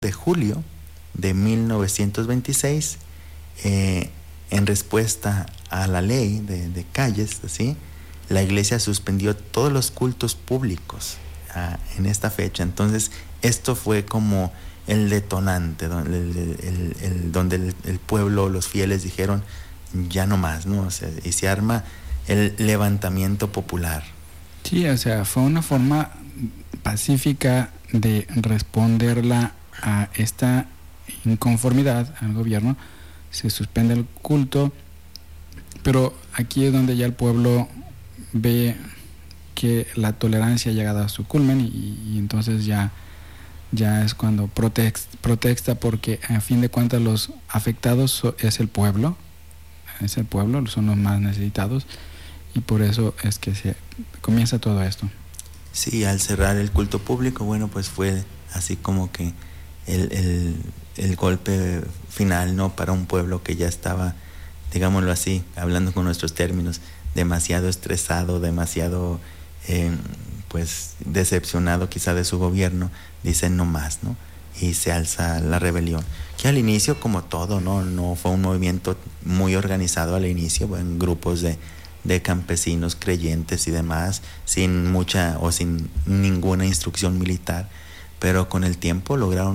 de julio de 1926, en respuesta a la ley de calles, ¿sí?, la iglesia suspendió todos los cultos públicos en esta fecha. Entonces, esto fue como el detonante, donde el pueblo, los fieles dijeron, ya no más, ¿no? O sea, y se arma el levantamiento popular. Sí, o sea, fue una forma pacífica de responderla a esta inconformidad al gobierno. Se suspende el culto, pero aquí es donde ya el pueblo ve que la tolerancia ha llegado a su culmen y entonces ya es cuando protesta, porque a fin de cuentas los afectados es el pueblo, son los más necesitados, y por eso es que se comienza todo esto. Sí, al cerrar el culto público, bueno, pues fue así como que el golpe final, ¿no?, para un pueblo que ya estaba, digámoslo así, hablando con nuestros términos, demasiado estresado, demasiado pues decepcionado quizá de su gobierno. Dicen no más, ¿no? Y se alza la rebelión, que al inicio, como todo, no fue un movimiento muy organizado al inicio, en grupos de campesinos creyentes y demás, sin mucha o sin ninguna instrucción militar, pero con el tiempo lograron